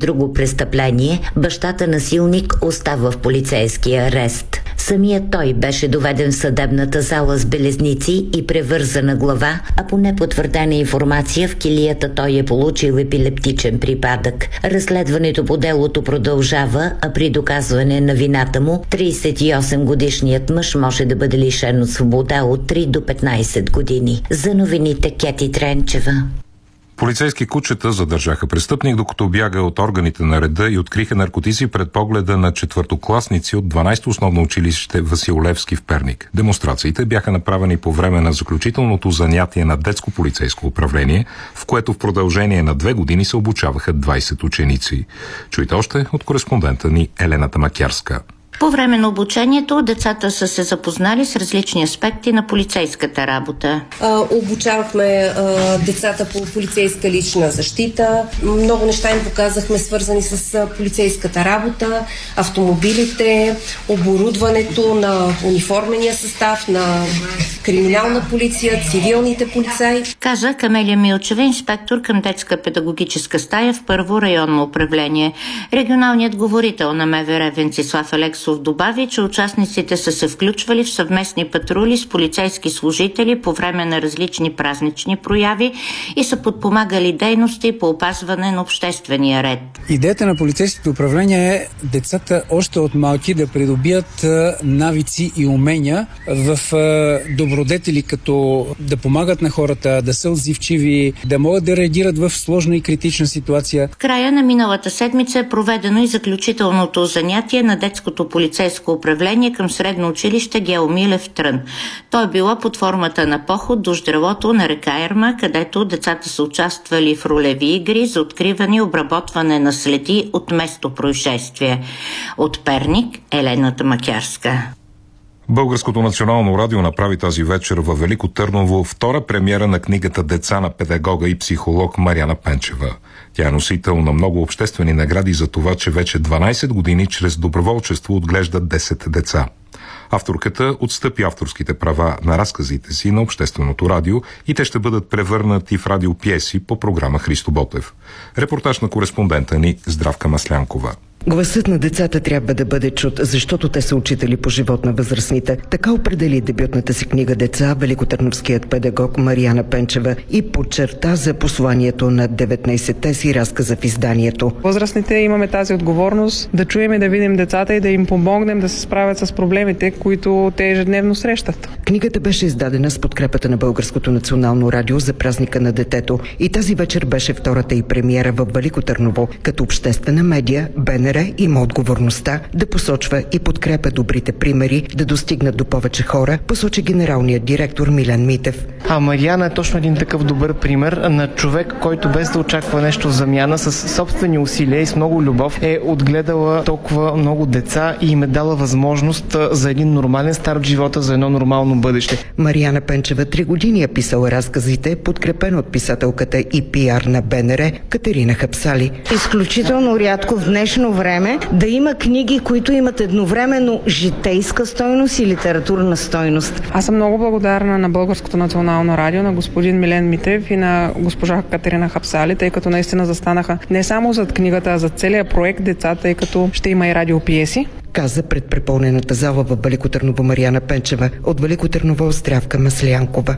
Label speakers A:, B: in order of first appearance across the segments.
A: друго престъпление, бащата насилник остава в полицейския арест. Самият той беше доведен в съдебната зала с белезници и превързана глава, а по непотвърдена информация в килията той е получил епилептичен припадък. Разследването по делото продължава, а при доказване на вината му 38-годишният мъж може да бъде лишен от свобода от 3 до 15 години. За новините Кети Тренчева.
B: Полицейски кучета задържаха престъпник, докато бяга от органите на реда и откриха наркотици пред погледа на четвъртокласници от 12-то основно училище Васил Левски в Перник. Демонстрациите бяха направени по време на заключителното занятие на детско полицейско управление, в което в продължение на 2 години се обучаваха 20 ученици. Чуйте още от кореспондента ни Елена Тамакярска.
C: По време на обучението децата са се запознали с различни аспекти на полицейската работа.
D: Обучавахме децата по полицейска лична защита. Много неща им показахме, свързани с полицейската работа, автомобилите, оборудването на униформения състав, на криминална полиция, цивилните полицаи.
C: Каза Камелия Милчева, инспектор към детска педагогическа стая в първо районно управление. Регионалният говорител на МВР Венцислав Алексов добави, че участниците са се включвали в съвместни патрули с полицейски служители по време на различни празнични прояви и са подпомагали дейности по опазване на обществения ред.
E: Идеята на полицейското управление е децата още от малки да придобият навици и умения в добродетели, като да помагат на хората, да са отзивчиви, да могат да реагират в сложна и критична ситуация.
C: В края на миналата седмица е проведено и заключителното занятие на детското полицейско управление към средно училище Гео Милев Трън. То е било под формата на поход до ждрелото на река Ерма, където децата са участвали в ролеви игри за откриване и обработване на следи от местопроизшествие. От Перник, Елена Тамакярска.
B: Българското национално радио направи тази вечер във Велико Търново втора премиера на книгата «Деца» на педагога и психолог Мариана Пенчева. Тя е носител на много обществени награди за това, че вече 12 години чрез доброволчество отглежда 10 деца. Авторката отстъпи авторските права на разказите си на общественото радио и те ще бъдат превърнати в радиопиеси по програма Христо Ботев. Репортаж на кореспондента ни Здравка Маслянкова.
F: Гласът на децата трябва да бъде чут, защото те са учители по живот на възрастните. Така определи дебютната си книга «Деца» великотърновският педагог Мариана Пенчева и подчерта за посланието на 19-те си разказа в изданието.
G: Възрастните имаме тази отговорност да чуем и да видим децата и да им помогнем да се справят с проблемите, които те ежедневно срещат.
F: Книгата беше издадена с подкрепата на Българското национално радио за празника на детето и тази вечер беше втората и премиера в Велико Търново. Като обществена медия, БНР има отговорността да посочва и подкрепя добрите примери да достигнат до повече хора, посочи генералният директор Милен Митев.
H: А Мариана е точно един такъв добър пример на човек, който без да очаква нещо в замяна, с собствени усилия и с много любов е отгледала толкова много деца и им е дала възможност за един нормален старт в живота, за едно нормално бъдеще.
F: Мариана Пенчева 3 години е писала разказите, подкрепена от писателката и пиар на БНР Катерина Хапсали.
I: Изключително рядко в днешно време да има книги, които имат едновременно житейска стойност и литературна стойност.
G: Аз съм много благодарна на Българското национално радио, на господин Милен Митев и на госпожа Катерина Хапсали, тъй като наистина застанаха не само зад книгата, а за целия проект «Деца», тъй като ще има и радиопиеси.
F: Каза пред препълнената зала в Велико Търново Мариана Пенчева. От Велико Търново Здравка Маслянкова.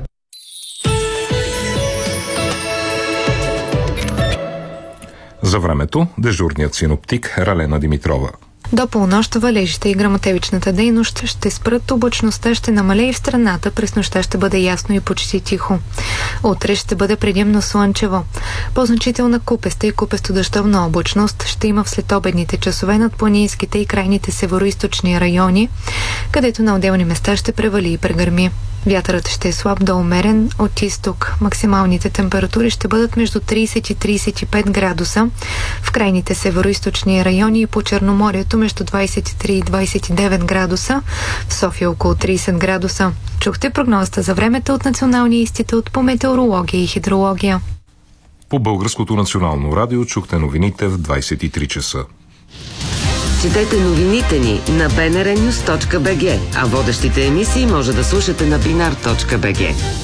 B: За времето дежурният синоптик Ралена Димитрова.
J: До полунощ валежите и гръмотевичната дейност ще спрат, облачността ще намалее и в страната, през нощта ще бъде ясно и почти тихо. Утре ще бъде предимно слънчево. По-значителна купеста и купесто-дъждовна облачност ще има в следобедните часове над планинските и крайните североизточни райони, където на отделни места ще превали и прегърми. Вятърът ще е слаб до умерен от изток. Максималните температури ще бъдат между 30 и 35 градуса. В крайните североизточни райони и по Черноморието между 23 и 29 градуса. В София около 30 градуса. Чухте прогнозата за времето от Националния институт по метеорология и хидрология.
B: По Българското национално радио чухте новините в 23 часа.
K: Четете новините ни на bnrnews.bg, а водещите емисии може да слушате на binar.bg.